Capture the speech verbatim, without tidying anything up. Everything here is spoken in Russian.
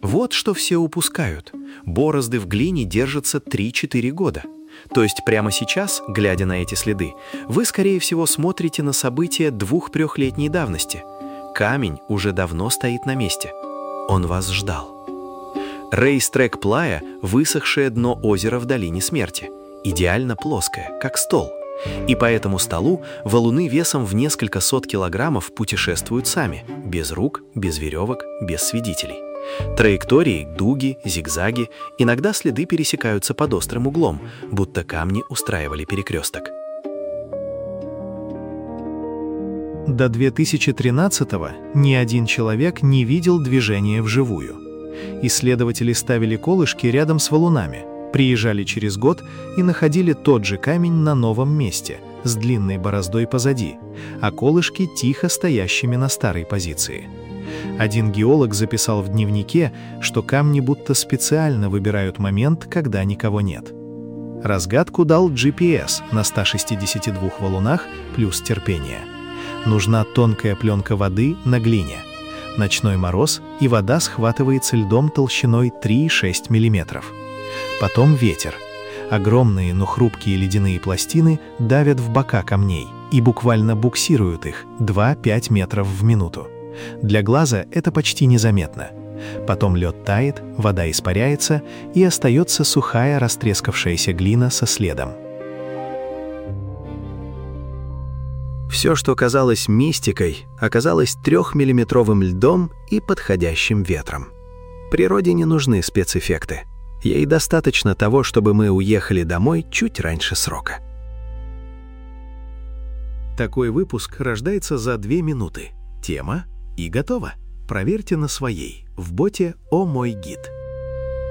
Вот что все упускают. Борозды в глине держатся три-четыре года. То есть прямо сейчас, глядя на эти следы, вы, скорее всего, смотрите на события двух-трехлетней давности. Камень уже давно стоит на месте. Он вас ждал. Рейстрек Плая – высохшее дно озера в долине смерти. Идеально плоское, как стол. И по этому столу валуны весом в несколько сот килограммов путешествуют сами, без рук, без веревок, без свидетелей. Траектории, дуги, зигзаги, иногда следы пересекаются под острым углом, будто камни устраивали перекресток. До две тысячи тринадцатого ни один человек не видел движения вживую. Исследователи ставили колышки рядом с валунами, приезжали через год и находили тот же камень на новом месте, с длинной бороздой позади, а колышки тихо стоящими на старой позиции. Один геолог записал в дневнике, что камни будто специально выбирают момент, когда никого нет. Разгадку дал джи пи эс на ста шестидесяти двух валунах плюс терпение. Нужна тонкая пленка воды на глине. Ночной мороз, и вода схватывается льдом толщиной три и шесть миллиметров. Потом ветер. Огромные, но хрупкие ледяные пластины давят в бока камней и буквально буксируют их два-пять метров в минуту. Для глаза это почти незаметно. Потом лед тает, вода испаряется, и остается сухая растрескавшаяся глина со следом. Все, что казалось мистикой, оказалось трехмиллиметровым льдом и подходящим ветром. Природе не нужны спецэффекты. Ей достаточно того, чтобы мы уехали домой чуть раньше срока. Такой выпуск рождается за две минуты. Тема и готово. Проверьте на своей в боте «О мой гид».